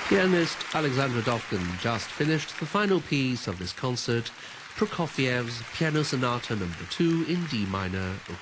Pianist Alexandra Dovkin just finished the final piece of this concert, Prokofiev's Piano Sonata No. 2 in D minor,